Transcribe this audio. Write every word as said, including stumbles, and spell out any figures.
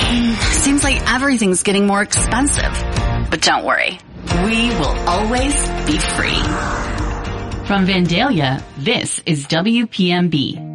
Seems like everything's getting more expensive. But don't worry, we will always be free. From Vandalia, this is W P M B.